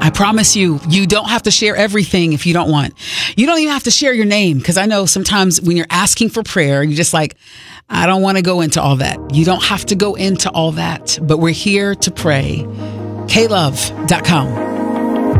I promise you, you don't have to share everything if you don't want. You don't even have to share your name, because I know sometimes when you're asking for prayer, you're just like, I don't want to go into all that. You don't have to go into all that, but we're here to pray. klove.com.